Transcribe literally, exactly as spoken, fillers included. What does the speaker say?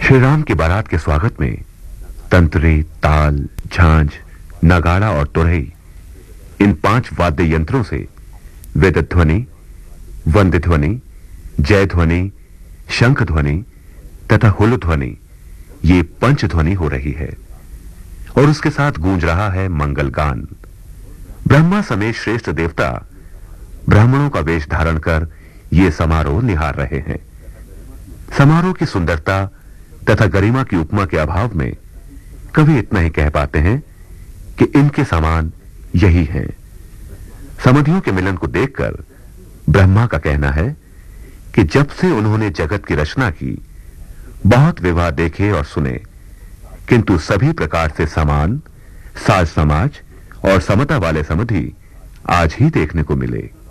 श्री राम की बारात के स्वागत में तंत्री, ताल, झांझ, नगाड़ा और तुरही, इन पांच वाद्य यंत्रों से वेद ध्वनि, वंद्य ध्वनि, जय ध्वनि, शंख ध्वनि तथा हुल ध्वनि, ये पंच ध्वनि हो रही है और उसके साथ गूंज रहा है मंगल गान। ब्रह्मा समेत श्रेष्ठ देवता ब्राह्मणों का वेश धारण कर ये समारोह निहार रहे हैं। समारोह की सुंदरता तथा गरिमा की उपमा के अभाव में कभी इतना ही कह पाते हैं कि इनके समान यही हैं। समधियों के मिलन को देखकर ब्रह्मा का कहना है कि जब से उन्होंने जगत की रचना की, बहुत विवाह देखे और सुने, किंतु सभी प्रकार से समान, साज समाज और समता वाले समधि आज ही देखने को मिले।